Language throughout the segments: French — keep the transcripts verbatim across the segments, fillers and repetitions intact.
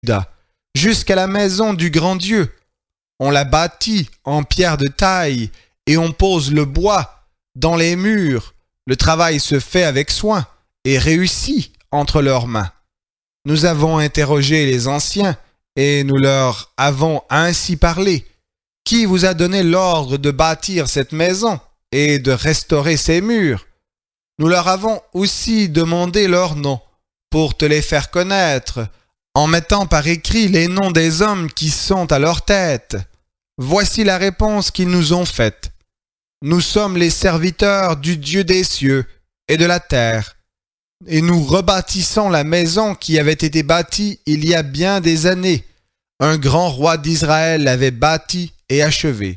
Juda, jusqu'à la maison du grand Dieu. On la bâtit en pierre de taille et on pose le bois dans les murs. Le travail se fait avec soin et réussit entre leurs mains. Nous avons interrogé les anciens et nous leur avons ainsi parlé. Qui vous a donné l'ordre de bâtir cette maison et de restaurer ses murs? Nous leur avons aussi demandé leurs noms pour te les faire connaître, en mettant par écrit les noms des hommes qui sont à leur tête. Voici la réponse qu'ils nous ont faite. Nous sommes les serviteurs du Dieu des cieux et de la terre, et nous rebâtissons la maison qui avait été bâtie il y a bien des années. Un grand roi d'Israël l'avait bâtie et achevée.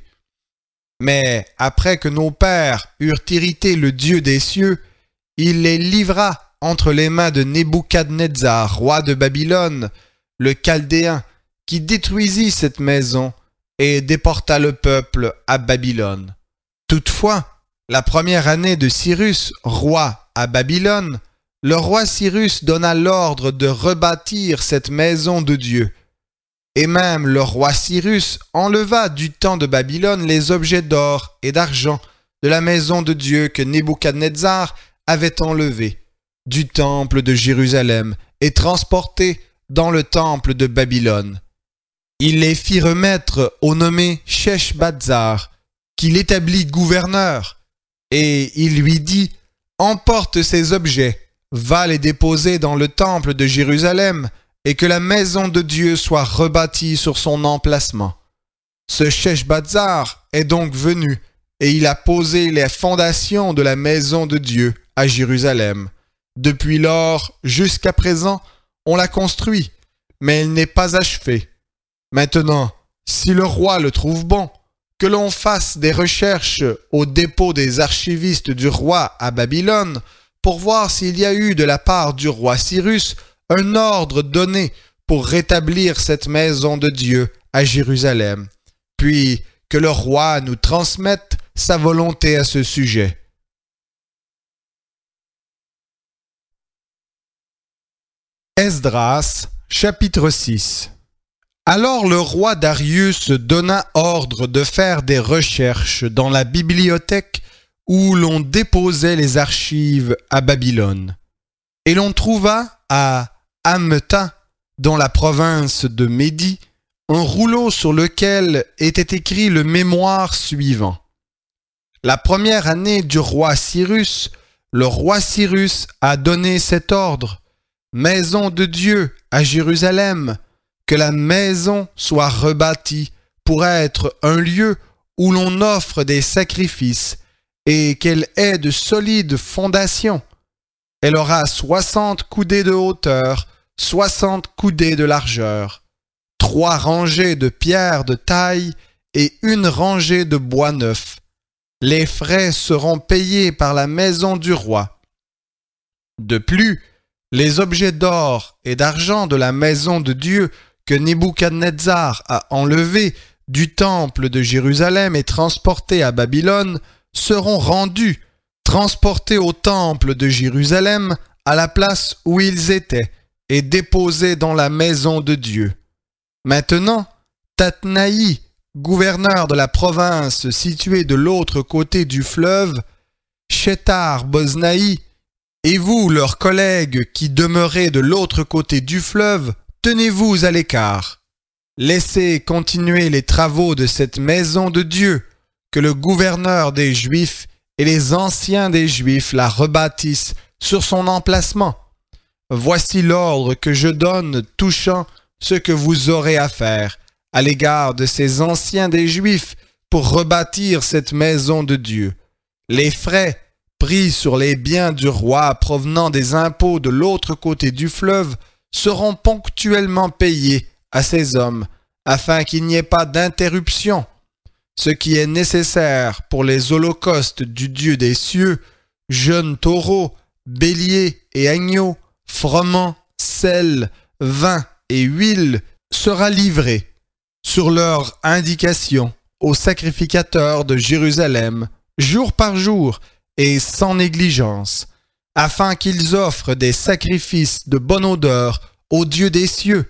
Mais après que nos pères eurent irrité le Dieu des cieux, il les livra entre les mains de Nebuchadnezzar, roi de Babylone, le Chaldéen, qui détruisit cette maison et déporta le peuple à Babylone. Toutefois, la première année de Cyrus, roi à Babylone, le roi Cyrus donna l'ordre de rebâtir cette maison de Dieu. Et même le roi Cyrus enleva du temps de Babylone les objets d'or et d'argent de la maison de Dieu que Nebuchadnezzar avait enlevés du temple de Jérusalem et transportés dans le temple de Babylone. Il les fit remettre au nommé Sheshbazzar, qui l'établit gouverneur, et il lui dit « Emporte ces objets, va les déposer dans le temple de Jérusalem, et que la maison de Dieu soit rebâtie sur son emplacement. » Ce Sheshbazzar est donc venu, et il a posé les fondations de la maison de Dieu à Jérusalem. Depuis lors jusqu'à présent, on l'a construit, mais elle n'est pas achevée. Maintenant, si le roi le trouve bon, que l'on fasse des recherches au dépôt des archivistes du roi à Babylone pour voir s'il y a eu de la part du roi Cyrus un ordre donné pour rétablir cette maison de Dieu à Jérusalem, puis que le roi nous transmette sa volonté à ce sujet. Esdras, chapitre six. Alors le roi Darius donna ordre de faire des recherches dans la bibliothèque où l'on déposait les archives à Babylone. Et l'on trouva à Ameta, dans la province de Médie, un rouleau sur lequel était écrit le mémoire suivant. La première année du roi Cyrus, le roi Cyrus a donné cet ordre: Maison de Dieu à Jérusalem, que la maison soit rebâtie pour être un lieu où l'on offre des sacrifices et qu'elle ait de solides fondations. Elle aura soixante coudées de hauteur, soixante coudées de largeur, trois rangées de pierres de taille et une rangée de bois neuf. Les frais seront payés par la maison du roi. De plus, les objets d'or et d'argent de la maison de Dieu que Nebuchadnezzar a enlevés du temple de Jérusalem et transportés à Babylone seront rendus, transportés au temple de Jérusalem à la place où ils étaient et déposés dans la maison de Dieu. Maintenant, Tatnaï, gouverneur de la province située de l'autre côté du fleuve, Shethar-Boznaï, et vous, leurs collègues qui demeurez de l'autre côté du fleuve, tenez-vous à l'écart. Laissez continuer les travaux de cette maison de Dieu, que le gouverneur des Juifs et les anciens des Juifs la rebâtissent sur son emplacement. Voici l'ordre que je donne touchant ce que vous aurez à faire à l'égard de ces anciens des Juifs pour rebâtir cette maison de Dieu. Les frais pris sur les biens du roi provenant des impôts de l'autre côté du fleuve seront ponctuellement payés à ces hommes, afin qu'il n'y ait pas d'interruption. Ce qui est nécessaire pour les holocaustes du Dieu des cieux, jeunes taureaux, béliers et agneaux, froment, sel, vin et huile, sera livré, sur leur indication, aux sacrificateurs de Jérusalem, jour par jour et sans négligence, afin qu'ils offrent des sacrifices de bonne odeur au Dieu des cieux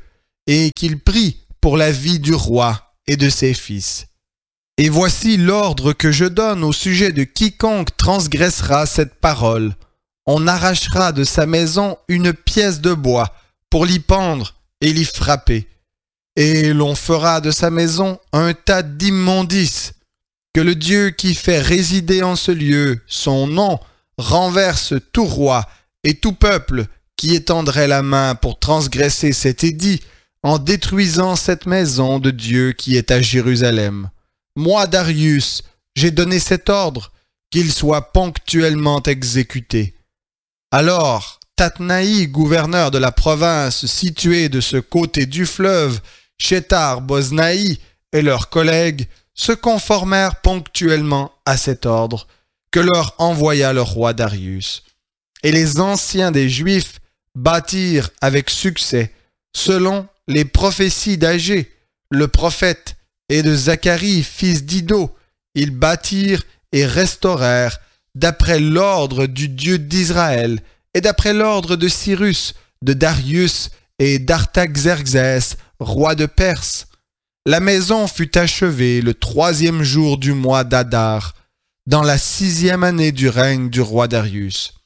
et qu'il prie pour la vie du roi et de ses fils. Et voici l'ordre que je donne au sujet de quiconque transgressera cette parole. On arrachera de sa maison une pièce de bois pour l'y pendre et l'y frapper. Et l'on fera de sa maison un tas d'immondices. Que le Dieu qui fait résider en ce lieu son nom renverse tout roi et tout peuple qui étendrait la main pour transgresser cet édit en détruisant cette maison de Dieu qui est à Jérusalem. Moi, Darius, j'ai donné cet ordre, qu'il soit ponctuellement exécuté. Alors, Tatnaï, gouverneur de la province située de ce côté du fleuve, Shethar-Boznaï et leurs collègues se conformèrent ponctuellement à cet ordre que leur envoya le roi Darius. Et les anciens des Juifs bâtirent avec succès, selon les prophéties d'Agé, le prophète, et de Zacharie, fils d'Ido. Ils bâtirent et restaurèrent d'après l'ordre du Dieu d'Israël et d'après l'ordre de Cyrus, de Darius et d'Artaxerxès, roi de Perse. La maison fut achevée le troisième jour du mois d'Adar, dans la sixième année du règne du roi Darius.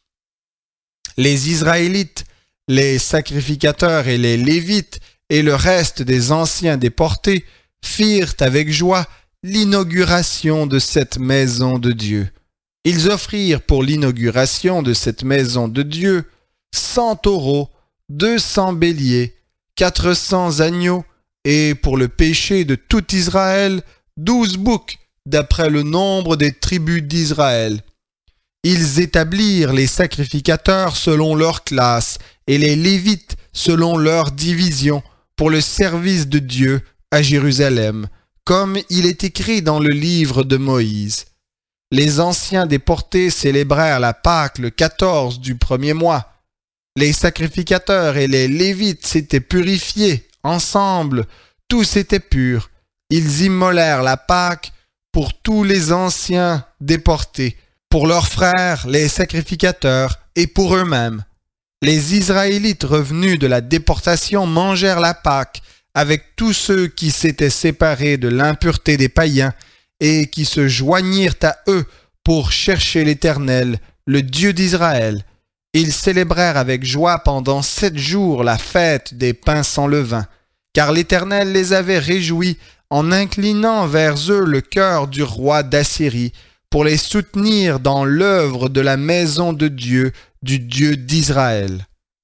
Les Israélites, les sacrificateurs et les Lévites et le reste des anciens déportés firent avec joie l'inauguration de cette maison de Dieu. Ils offrirent pour l'inauguration de cette maison de Dieu cent taureaux, deux cents béliers, quatre cents agneaux, et pour le péché de tout Israël, douze boucs, d'après le nombre des tribus d'Israël. Ils établirent les sacrificateurs selon leur classe et les Lévites selon leur division pour le service de Dieu à Jérusalem, comme il est écrit dans le livre de Moïse. Les anciens déportés célébrèrent la Pâque le quatorze du premier mois. Les sacrificateurs et les Lévites s'étaient purifiés ensemble, tous étaient purs. Ils immolèrent la Pâque pour tous les anciens déportés, pour leurs frères les sacrificateurs et pour eux-mêmes. Les Israélites revenus de la déportation mangèrent la Pâque avec tous ceux qui s'étaient séparés de l'impureté des païens et qui se joignirent à eux pour chercher l'Éternel, le Dieu d'Israël. Ils célébrèrent avec joie pendant sept jours la fête des pains sans levain, car l'Éternel les avait réjouis en inclinant vers eux le cœur du roi d'Assyrie pour les soutenir dans l'œuvre de la maison de Dieu, du Dieu d'Israël.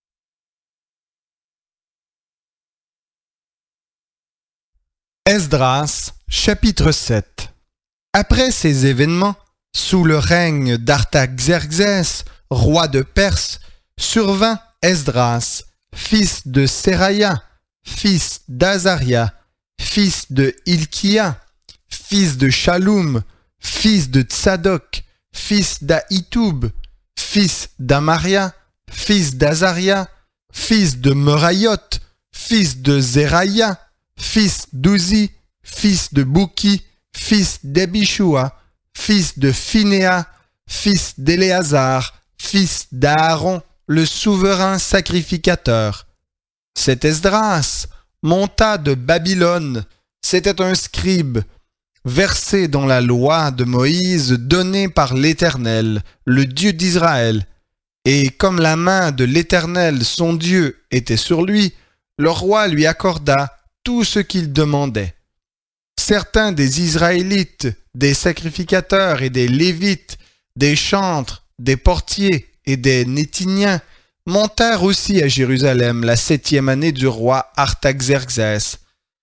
Esdras, chapitre sept. Après ces événements, sous le règne d'Artaxerxès, roi de Perse, survint Esdras, fils de Seraïa, fils d'Azaria, fils de Hilkia, fils de Shaloum, fils de Tsadok, fils d'Ahitoub, fils d'Amaria, fils d'Azaria, fils de Merayot, fils de Zeraïa, fils d'Uzi, fils de Bouki, fils d'Ebishua, fils de Phinéa, fils d'Éléazar, fils d'Aaron, le souverain sacrificateur. Cet Esdras monta de Babylone, c'était un scribe, versé dans la loi de Moïse donnée par l'Éternel, le Dieu d'Israël. Et comme la main de l'Éternel, son Dieu, était sur lui, le roi lui accorda tout ce qu'il demandait. Certains des Israélites, des sacrificateurs et des Lévites, des chantres, des portiers et des Nétiniens montèrent aussi à Jérusalem la septième année du roi Artaxerxès.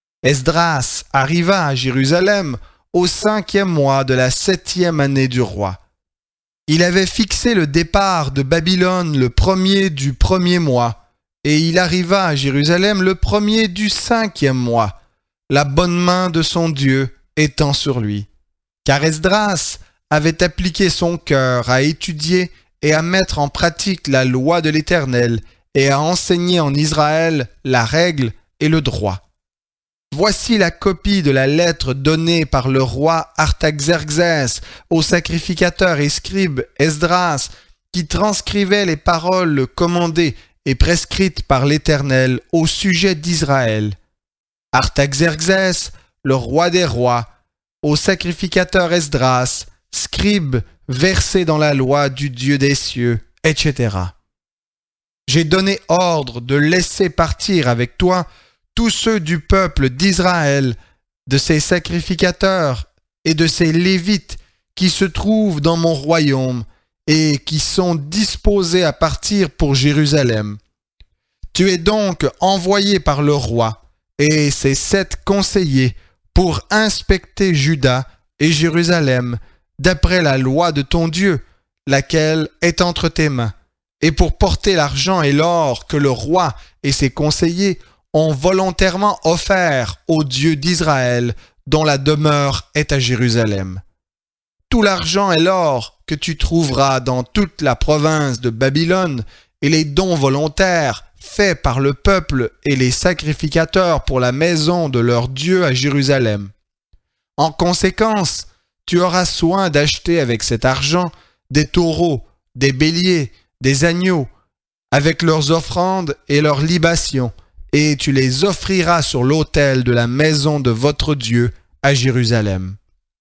Esdras arriva à Jérusalem au cinquième mois de la septième année du roi. Il avait fixé le départ de Babylone le premier du premier mois, et il arriva à Jérusalem le premier du cinquième mois, la bonne main de son Dieu étant sur lui. Car Esdras avait appliqué son cœur à étudier et à mettre en pratique la loi de l'Éternel et à enseigner en Israël la règle et le droit. Voici la copie de la lettre donnée par le roi Artaxerxès au sacrificateur et scribe Esdras, qui transcrivait les paroles commandées et prescrites par l'Éternel au sujet d'Israël. Artaxerxès, le roi des rois, au sacrificateur Esdras, scribe versé dans la loi du Dieu des cieux, et cetera. J'ai donné ordre de laisser partir avec toi tous ceux du peuple d'Israël, de ses sacrificateurs et de ses lévites qui se trouvent dans mon royaume et qui sont disposés à partir pour Jérusalem. Tu es donc envoyé par le roi et ses sept conseillers pour inspecter Juda et Jérusalem d'après la loi de ton Dieu, laquelle est entre tes mains, et pour porter l'argent et l'or que le roi et ses conseillers ont volontairement offert au Dieu d'Israël, dont la demeure est à Jérusalem. Tout l'argent et l'or que tu trouveras dans toute la province de Babylone et les dons volontaires faits par le peuple et les sacrificateurs pour la maison de leur Dieu à Jérusalem. En conséquence, tu auras soin d'acheter avec cet argent des taureaux, des béliers, des agneaux, avec leurs offrandes et leurs libations, et tu les offriras sur l'autel de la maison de votre Dieu à Jérusalem.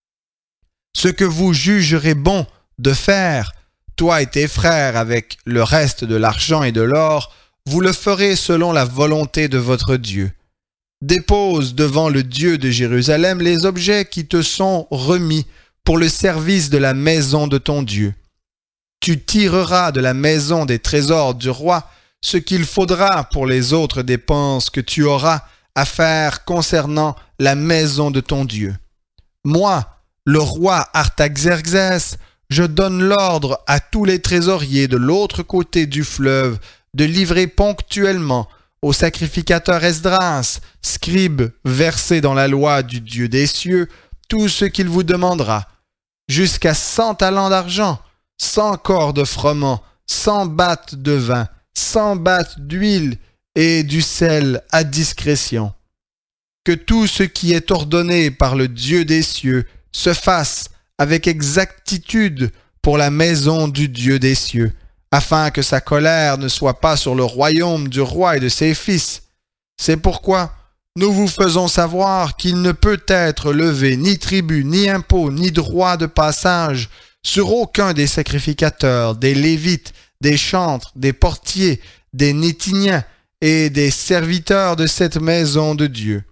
Ce que vous jugerez bon de faire, toi et tes frères, avec le reste de l'argent et de l'or, vous le ferez selon la volonté de votre Dieu. Dépose devant le Dieu de Jérusalem les objets qui te sont remis pour le service de la maison de ton Dieu. Tu tireras de la maison des trésors du roi ce qu'il faudra pour les autres dépenses que tu auras à faire concernant la maison de ton Dieu. Moi, le roi Artaxerxès, je donne l'ordre à tous les trésoriers de l'autre côté du fleuve de livrer ponctuellement au sacrificateur Esdras, scribe versé dans la loi du Dieu des cieux, tout ce qu'il vous demandera, jusqu'à cent talents d'argent, cent corps de froment, cent battes de vin, cent battes d'huile et du sel à discrétion. Que tout ce qui est ordonné par le Dieu des cieux se fasse avec exactitude pour la maison du Dieu des cieux, afin que sa colère ne soit pas sur le royaume du roi et de ses fils. C'est pourquoi nous vous faisons savoir qu'il ne peut être levé ni tribut, ni impôt, ni droit de passage sur aucun des sacrificateurs, des lévites, des chantres, des portiers, des nétiniens et des serviteurs de cette maison de Dieu.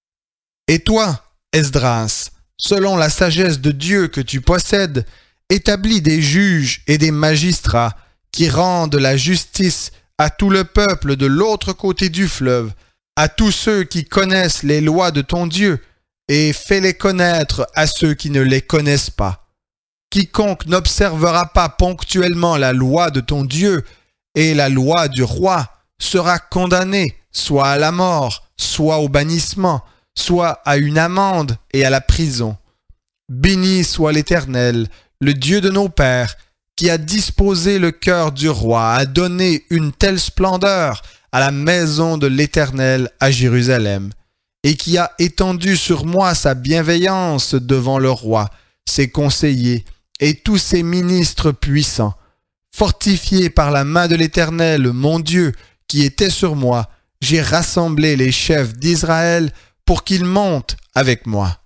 Et toi, Esdras, selon la sagesse de Dieu que tu possèdes, établis des juges et des magistrats qui rendent la justice à tout le peuple de l'autre côté du fleuve, à tous ceux qui connaissent les lois de ton Dieu, et fais-les connaître à ceux qui ne les connaissent pas. Quiconque n'observera pas ponctuellement la loi de ton Dieu et la loi du roi sera condamné soit à la mort, soit au bannissement, soit à une amende et à la prison. Béni soit l'Éternel, le Dieu de nos pères, qui a disposé le cœur du roi à donner une telle splendeur à la maison de l'Éternel à Jérusalem, et qui a étendu sur moi sa bienveillance devant le roi, ses conseillers et tous ses ministres puissants. Fortifié par la main de l'Éternel, mon Dieu, qui était sur moi, j'ai rassemblé les chefs d'Israël pour qu'ils montent avec moi.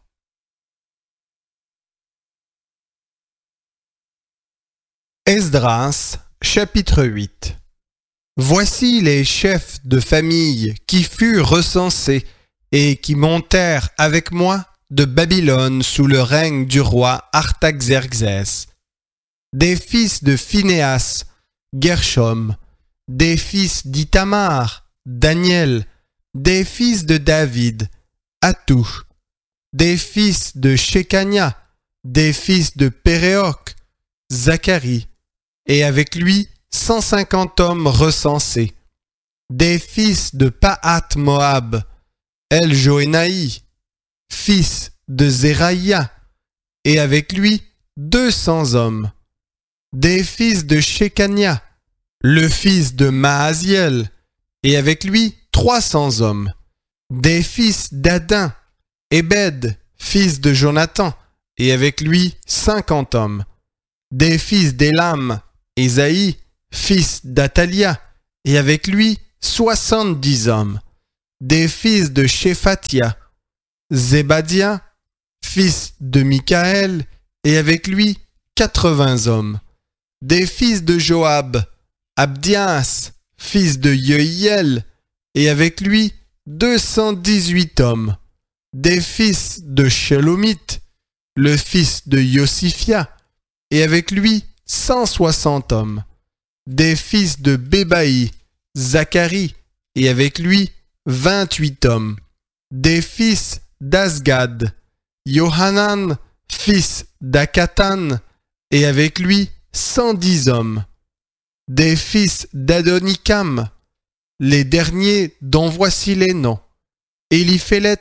Esdras, chapitre huit. Voici les chefs de famille qui furent recensés et qui montèrent avec moi de Babylone sous le règne du roi Artaxerxès. Des fils de Phinéas, Gershom, des fils d'Ithamar, Daniel, des fils de David, Hattush, des fils de Shekania, des fils de Péréoc, Zacharie, et avec lui cent cinquante hommes recensés, des fils de Pahat Moab, El-Joénaï, fils de Zéraïa, et avec lui deux cents hommes, des fils de Shekania, le fils de Maaziel, et avec lui trois cents hommes, des fils d'Adin, Ebed, fils de Jonathan, et avec lui cinquante hommes, des fils d'Élam, Ésaïe, fils d'Athalia, et avec lui soixante-dix hommes, des fils de Shéphatia, Zébadia, fils de Michaël, et avec lui quatre-vingts hommes. Des fils de Joab, Abdias, fils de Yehiel, et avec lui deux cent dix-huit hommes. Des fils de Shelomith, le fils de Yosifia, et avec lui cent soixante hommes. Des fils de Bébaï, Zacharie, et avec lui vingt-huit hommes. Des fils d'Azgad, Yohanan, fils d'Akatan, et avec lui cent dix hommes. Des fils d'Adonikam, les derniers dont voici les noms: Éliphélet,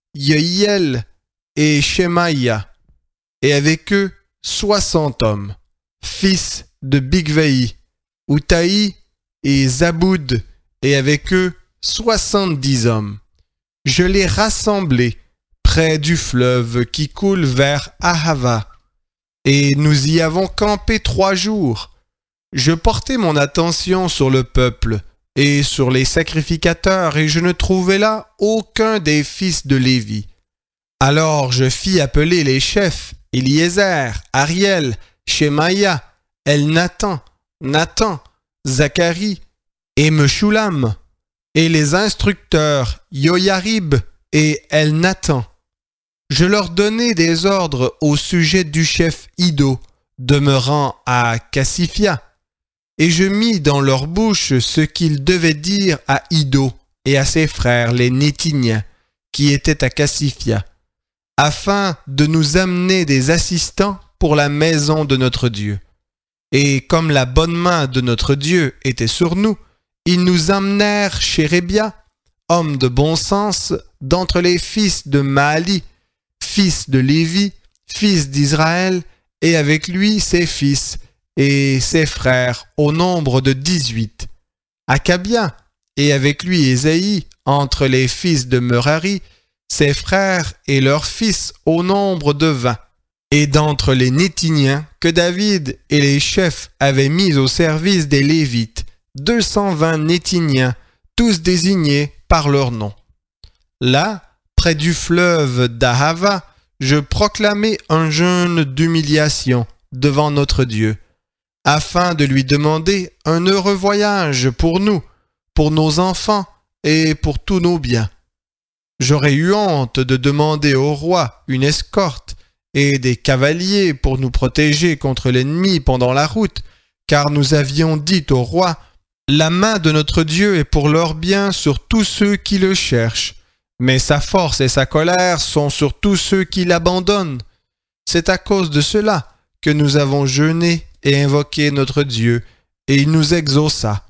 Yehiel et Shemaïa, et avec eux soixante hommes, fils de Bigvaï, Utaï et Zaboud, et avec eux soixante-dix hommes. Je les rassemblai près du fleuve qui coule vers Ahava, et nous y avons campé trois jours. Je portai mon attention sur le peuple et sur les sacrificateurs, et je ne trouvai là aucun des fils de Lévi. Alors je fis appeler les chefs, Éliézer, Ariel, Shemaïa, Elnathan, Nathan, Zacharie et Meshulam, et les instructeurs Yoyarib et Elnathan. Je leur donnai des ordres au sujet du chef Iddo, demeurant à Cassifia, et je mis dans leur bouche ce qu'ils devaient dire à Iddo et à ses frères les Nétiniens, qui étaient à Cassifia, afin de nous amener des assistants pour la maison de notre Dieu. Et comme la bonne main de notre Dieu était sur nous, ils nous emmenèrent chez Rébia, homme de bon sens, d'entre les fils de Maali, fils de Lévi, fils d'Israël, et avec lui ses fils et ses frères, au nombre de dix-huit. Akabia, et avec lui Ésaïe, entre les fils de Merari, ses frères et leurs fils, au nombre de vingt. Et d'entre les Nétiniens que David et les chefs avaient mis au service des Lévites, deux cent vingt Nétiniens, tous désignés par leur nom. Là, près du fleuve d'Ahava, je proclamai un jeûne d'humiliation devant notre Dieu, afin de lui demander un heureux voyage pour nous, pour nos enfants et pour tous nos biens. J'aurais eu honte de demander au roi une escorte et des cavaliers pour nous protéger contre l'ennemi pendant la route, car nous avions dit au roi: la main de notre Dieu est pour leur bien sur tous ceux qui le cherchent, mais sa force et sa colère sont sur tous ceux qui l'abandonnent. C'est à cause de cela que nous avons jeûné et invoqué notre Dieu, et il nous exauça.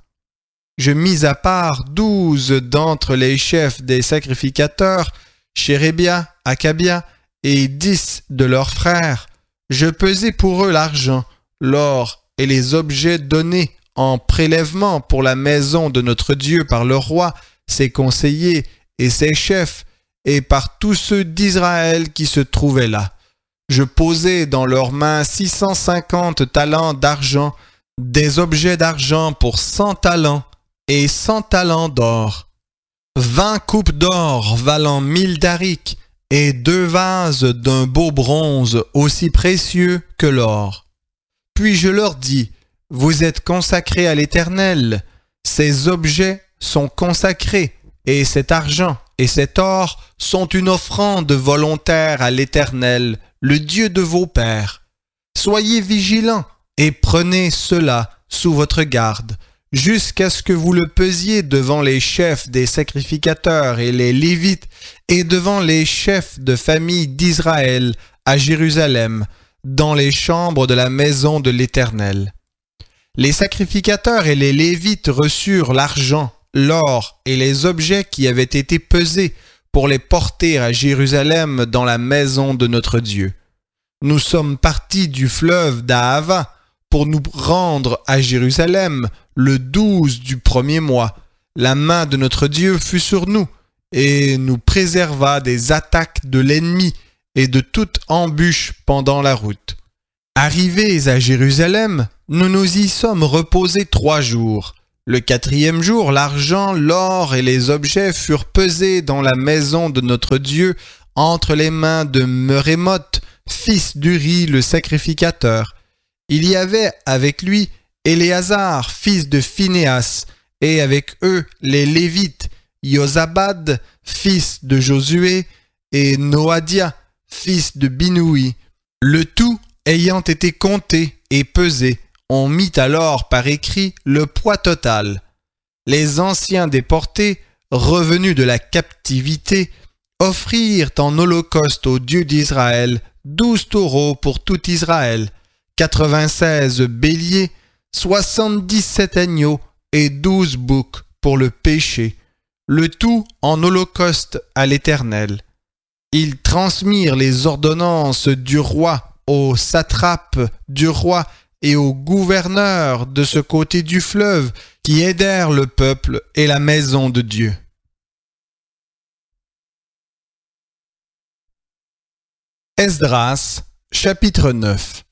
Je mis à part douze d'entre les chefs des sacrificateurs, Chérébia, Akabia, et dix de leurs frères. Je pesai pour eux l'argent, l'or et les objets donnés en prélèvement pour la maison de notre Dieu par le roi, ses conseillers et ses chefs, et par tous ceux d'Israël qui se trouvaient là. Je posai dans leurs mains six cent cinquante talents d'argent, des objets d'argent pour cent talents, et cent talents d'or, vingt coupes d'or valant mille darics, et deux vases d'un beau bronze aussi précieux que l'or. Puis je leur dis: vous êtes consacrés à l'Éternel, ces objets sont consacrés, et cet argent et cet or sont une offrande volontaire à l'Éternel, le Dieu de vos pères. Soyez vigilants et prenez cela sous votre garde, jusqu'à ce que vous le pesiez devant les chefs des sacrificateurs et les Lévites, et devant les chefs de famille d'Israël à Jérusalem, dans les chambres de la maison de l'Éternel. Les sacrificateurs et les Lévites reçurent l'argent, l'or et les objets qui avaient été pesés pour les porter à Jérusalem dans la maison de notre Dieu. Nous sommes partis du fleuve d'Ahava pour nous rendre à Jérusalem le douze du premier mois. La main de notre Dieu fut sur nous et nous préserva des attaques de l'ennemi et de toute embûche pendant la route. Arrivés à Jérusalem, nous nous y sommes reposés trois jours. Le quatrième jour, l'argent, l'or et les objets furent pesés dans la maison de notre Dieu entre les mains de Merémoth, fils d'Uri le sacrificateur. Il y avait avec lui Éléazar, fils de Phinéas, et avec eux les Lévites, Yozabad, fils de Josué, et Noadia, fils de Binoui. Le tout ayant été compté et pesé, on mit alors par écrit le poids total. Les anciens déportés, revenus de la captivité, offrirent en holocauste au Dieu d'Israël douze taureaux pour tout Israël, quatre-vingt-seize béliers, soixante-dix-sept agneaux et douze boucs pour le péché, le tout en holocauste à l'Éternel. Ils transmirent les ordonnances du roi aux satrapes du roi et aux gouverneurs de ce côté du fleuve qui aidèrent le peuple et la maison de Dieu. Esdras, chapitre neuf.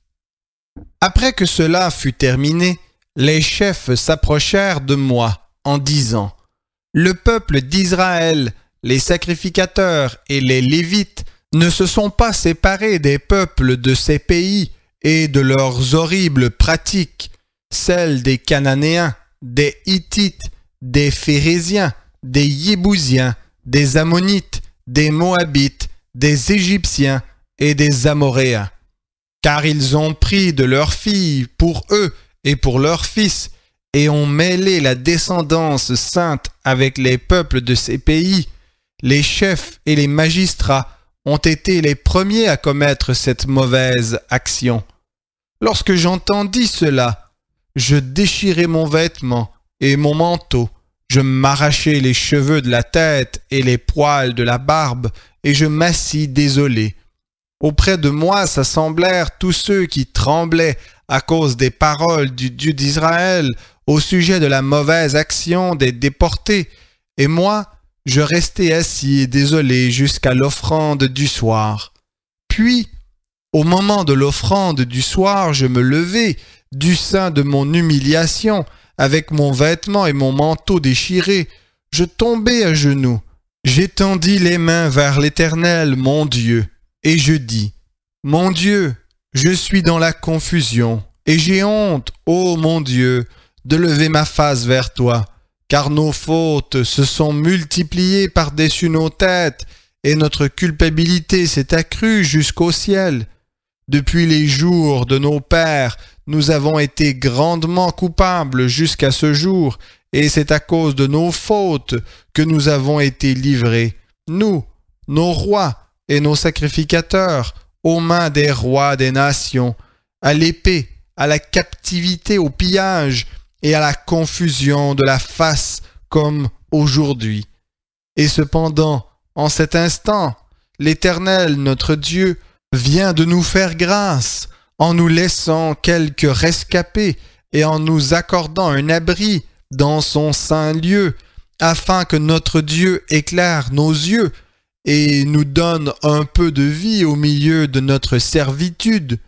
Après que cela fut terminé, les chefs s'approchèrent de moi en disant : Le peuple d'Israël, les sacrificateurs et les Lévites ne se sont pas séparés des peuples de ces pays et de leurs horribles pratiques, celles des Cananéens, des Hittites, des Phéréziens, des Yébousiens, des Ammonites, des Moabites, des Égyptiens et des Amoréens. Car ils ont pris de leurs filles pour eux et pour leurs fils, et ont mêlé la descendance sainte avec les peuples de ces pays. Les chefs et les magistrats ont été les premiers à commettre cette mauvaise action. Lorsque j'entendis cela, je déchirai mon vêtement et mon manteau, je m'arrachai les cheveux de la tête et les poils de la barbe, et je m'assis désolé. Auprès de moi s'assemblèrent tous ceux qui tremblaient à cause des paroles du Dieu d'Israël au sujet de la mauvaise action des déportés, et moi, je restai assis et désolé jusqu'à l'offrande du soir. Puis, au moment de l'offrande du soir, je me levai du sein de mon humiliation, avec mon vêtement et mon manteau déchirés. Je tombai à genoux, j'étendis les mains vers l'Éternel, mon Dieu, et je dis : Mon Dieu, je suis dans la confusion, et j'ai honte, ô mon Dieu, de lever ma face vers toi. Car nos fautes se sont multipliées par-dessus nos têtes, et notre culpabilité s'est accrue jusqu'au ciel. Depuis les jours de nos pères, nous avons été grandement coupables jusqu'à ce jour, et c'est à cause de nos fautes que nous avons été livrés, nous, nos rois et nos sacrificateurs, aux mains des rois des nations, à l'épée, à la captivité, au pillage, et à la confusion de la face comme aujourd'hui. Et cependant, en cet instant, l'Éternel, notre Dieu, vient de nous faire grâce en nous laissant quelques rescapés et en nous accordant un abri dans son saint lieu, afin que notre Dieu éclaire nos yeux et nous donne un peu de vie au milieu de notre servitude.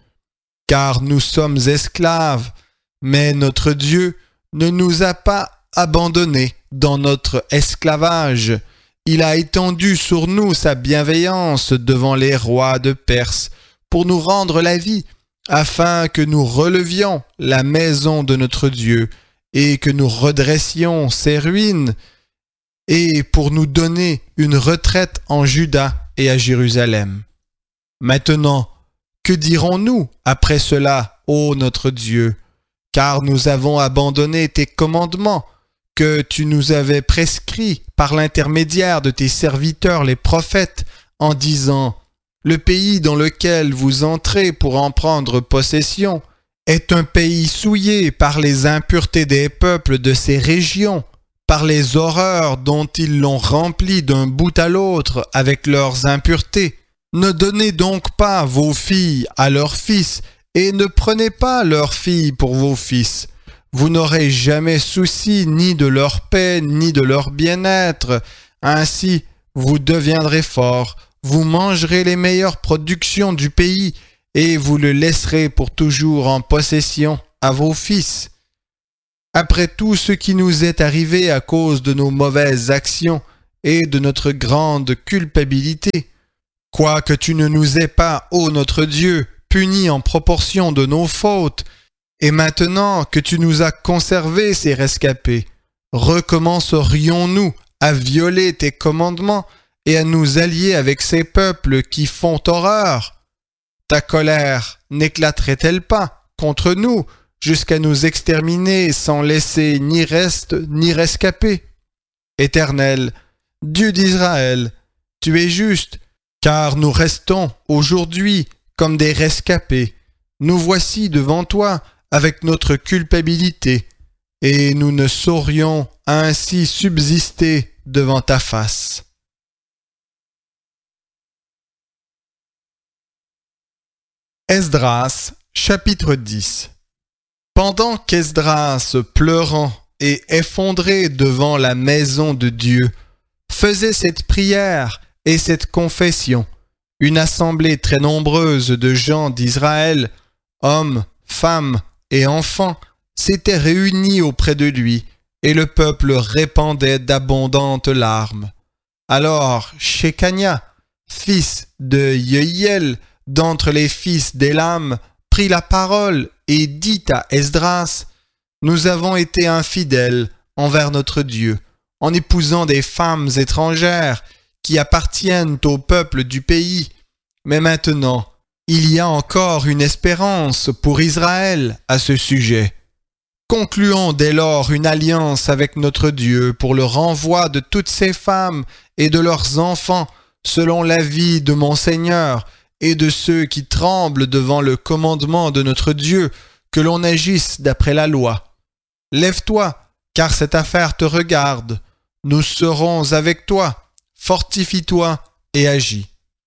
Car nous sommes esclaves, mais notre Dieu ne nous a pas abandonnés dans notre esclavage. Il a étendu sur nous sa bienveillance devant les rois de Perse pour nous rendre la vie, afin que nous relevions la maison de notre Dieu et que nous redressions ses ruines, et pour nous donner une retraite en Juda et à Jérusalem. Maintenant, que dirons-nous après cela, ô notre Dieu ? Car nous avons abandonné tes commandements que tu nous avais prescrits par l'intermédiaire de tes serviteurs les prophètes, en disant : Le pays dans lequel vous entrez pour en prendre possession est un pays souillé par les impuretés des peuples de ces régions, par les horreurs dont ils l'ont rempli d'un bout à l'autre avec leurs impuretés. Ne donnez donc pas vos filles à leurs fils, et ne prenez pas leurs filles pour vos fils. Vous n'aurez jamais souci ni de leur paix, ni de leur bien-être. Ainsi, vous deviendrez forts, vous mangerez les meilleures productions du pays, et vous le laisserez pour toujours en possession à vos fils. Après tout ce qui nous est arrivé à cause de nos mauvaises actions et de notre grande culpabilité, quoique tu ne nous aies pas, ô notre Dieu, punis en proportion de nos fautes, et maintenant que tu nous as conservé ces rescapés, recommencerions-nous à violer tes commandements et à nous allier avec ces peuples qui font horreur? Ta colère n'éclaterait-elle pas contre nous jusqu'à nous exterminer sans laisser ni reste ni rescapé? Éternel, Dieu d'Israël, tu es juste, car nous restons aujourd'hui comme des rescapés. Nous voici devant toi avec notre culpabilité, et nous ne saurions ainsi subsister devant ta face. Esdras, chapitre dix. Pendant qu'Esdras, pleurant et effondré devant la maison de Dieu, faisait cette prière et cette confession, une assemblée très nombreuse de gens d'Israël, hommes, femmes et enfants, s'était réunie auprès de lui, et le peuple répandait d'abondantes larmes. Alors Shekania, fils de Yehiel, d'entre les fils d'Élam, prit la parole et dit à Esdras: « Nous avons été infidèles envers notre Dieu, en épousant des femmes étrangères qui appartiennent au peuple du pays. Mais maintenant, il y a encore une espérance pour Israël à ce sujet. Concluons dès lors une alliance avec notre Dieu pour le renvoi de toutes ces femmes et de leurs enfants, selon l'avis de mon Seigneur et de ceux qui tremblent devant le commandement de notre Dieu, que l'on agisse d'après la loi. Lève-toi, car cette affaire te regarde. Nous serons avec toi. Fortifie-toi et agis. »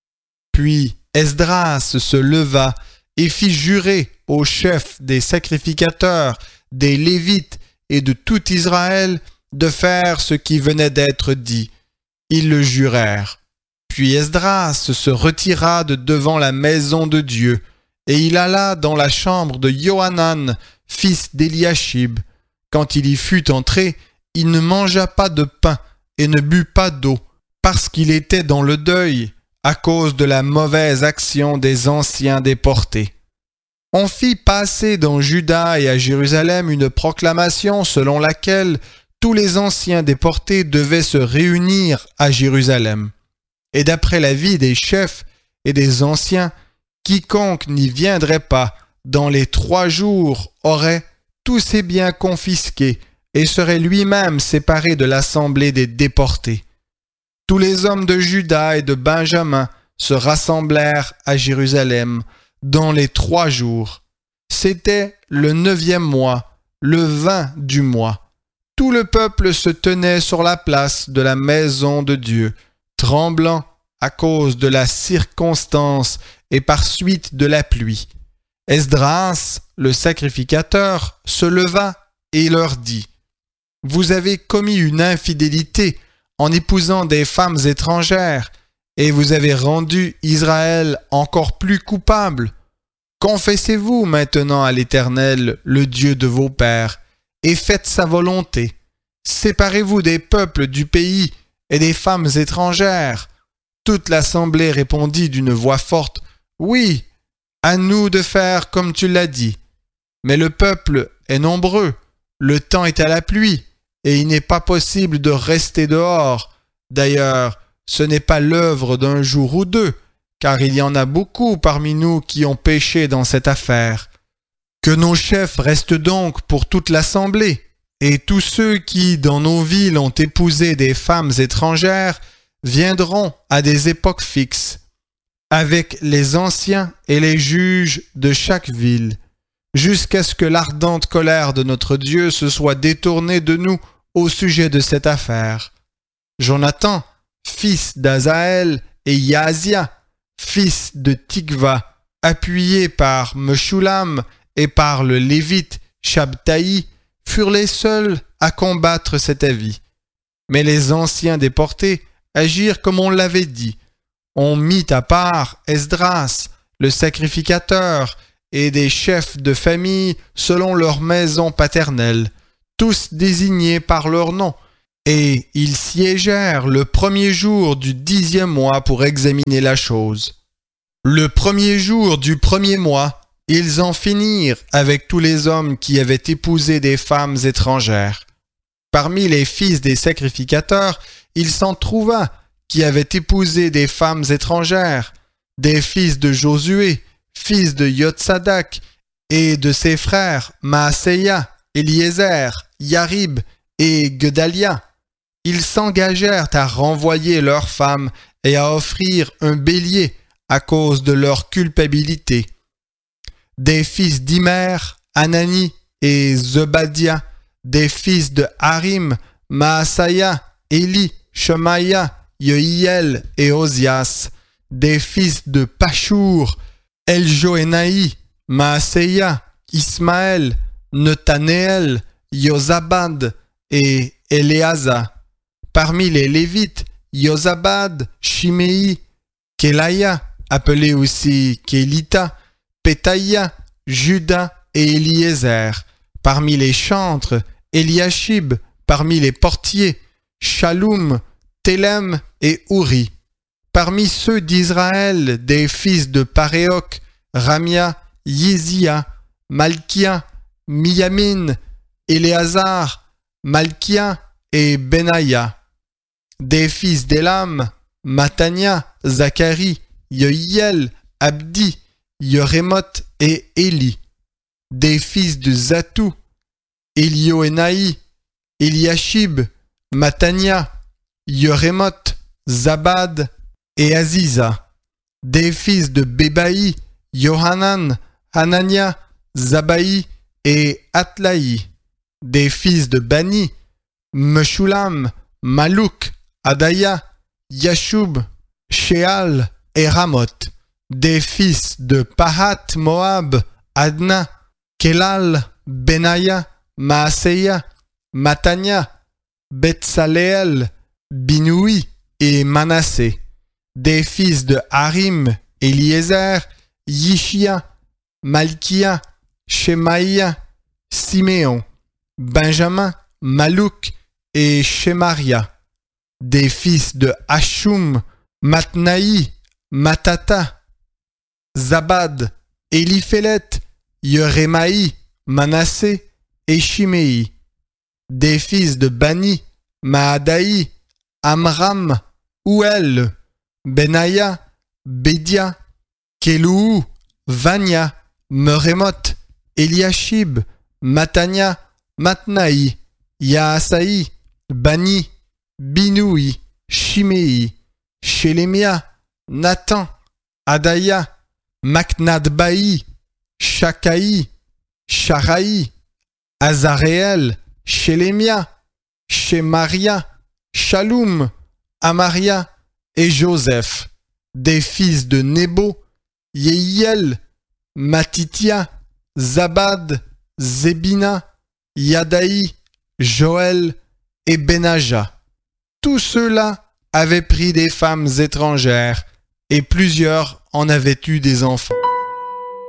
Puis Esdras se leva et fit jurer aux chefs des sacrificateurs, des Lévites et de tout Israël de faire ce qui venait d'être dit. Ils le jurèrent. Puis Esdras se retira de devant la maison de Dieu, et il alla dans la chambre de Johanan, fils d'Eliashib. Quand il y fut entré, il ne mangea pas de pain et ne but pas d'eau, parce qu'il était dans le deuil, à cause de la mauvaise action des anciens déportés. On fit passer dans Juda et à Jérusalem une proclamation selon laquelle tous les anciens déportés devaient se réunir à Jérusalem. Et d'après l'avis des chefs et des anciens, quiconque n'y viendrait pas dans les trois jours aurait tous ses biens confisqués et serait lui-même séparé de l'assemblée des déportés. Tous les hommes de Juda et de Benjamin se rassemblèrent à Jérusalem dans les trois jours. C'était le neuvième mois, le vingt du mois. Tout le peuple se tenait sur la place de la maison de Dieu, tremblant à cause de la circonstance et par suite de la pluie. Esdras, le sacrificateur, se leva et leur dit: « Vous avez commis une infidélité en épousant des femmes étrangères, et vous avez rendu Israël encore plus coupable. Confessez-vous maintenant à l'Éternel, le Dieu de vos pères, et faites sa volonté. Séparez-vous des peuples du pays et des femmes étrangères. » Toute l'assemblée répondit d'une voix forte: « Oui, à nous de faire comme tu l'as dit. Mais le peuple est nombreux, le temps est à la pluie, et il n'est pas possible de rester dehors. D'ailleurs, ce n'est pas l'œuvre d'un jour ou deux, car il y en a beaucoup parmi nous qui ont péché dans cette affaire. Que nos chefs restent donc pour toute l'assemblée, et tous ceux qui, dans nos villes, ont épousé des femmes étrangères, viendront à des époques fixes, avec les anciens et les juges de chaque ville, jusqu'à ce que l'ardente colère de notre Dieu se soit détournée de nous au sujet de cette affaire. Jonathan, fils d'Azaël, et Yaazia, fils de Tikva, appuyés par Meshulam et par le Lévite Shabtaï, furent les seuls à combattre cet avis. Mais les anciens déportés agirent comme on l'avait dit. On mit à part Esdras, le sacrificateur, et des chefs de famille selon leur maison paternelle. tous désignés par leur nom. Et ils siégèrent le premier jour du dixième mois pour examiner la chose. Le premier jour du premier mois, ils en finirent avec tous les hommes qui avaient épousé des femmes étrangères. Parmi les fils des sacrificateurs, il s'en trouva qui avaient épousé des femmes étrangères, des fils de Josué, fils de Yotsadak, et de ses frères Maaseia, Eliezer, Yarib et Gedalia. Ils s'engagèrent à renvoyer leurs femmes et à offrir un bélier à cause de leur culpabilité. Des fils d'Imer, Anani et Zebadia, des fils de Harim, Maasaïa, Éli, Shemaïa, Yohiel et Ozias, des fils de Pashur, Eljoénaï, Maaseia, Ismaël, Netanéel, Yozabad et Éléasa. Parmi les Lévites, Yozabad, Shimei, Kelaya, appelé aussi Kélita, Pétaïa, Juda et Eliezer. Parmi les chantres, Eliashib. Parmi les portiers, Shaloum, Télem et Ouri. Parmi ceux d'Israël, des fils de Paréoc, Ramia, Yizia, Malkia, Miyamin, Éléazar, Malkia et Benaïa. Des fils d'Élam, Matania, Zacharie, Yohiel, Abdi, Yorémoth et Éli. Des fils de Zatou, Élioénaï, Eliashib, Matania, Yorémoth, Zabad et Aziza. Des fils de Bébaï, Yohanan, Hanania, Zabaï et Atlaï. Des fils de Bani, Meshulam, Malouk, Adaya, Yashub, Sheal et Ramoth. Des fils de Pahat Moab, Adna, Kelal, Benaya, Maaseia, Matania, Betsaleel, Binoui et Manassé. Des fils de Harim, Eliezer, Yishia, Malkia, Shemaïa, Siméon, Benjamin, Malouk et Shemaria. Des fils de Hashum, Matnaï, Matata, Zabad, Éliphélet, Yorémaï, Manassé et Shimei. Des fils de Bani, Maadaï, Amram, Ouel, Benaya, Bédia, Kelou, Vania, Merémoth, Eliashib, Matania, Matnaï, Yaasaï, Bani, Binoui, Shimei, Shelemia, Nathan, Adaya, Maknadbaï, Shakaï, Sharaï, Azaréel, Shelemia, Shemaria, Shaloum, Amaria et Joseph. Des fils de Nebo, Yehiel, Matitia, Zabad, Zébina, Yadaï, Joël et Benaja. Tous ceux-là avaient pris des femmes étrangères et plusieurs en avaient eu des enfants.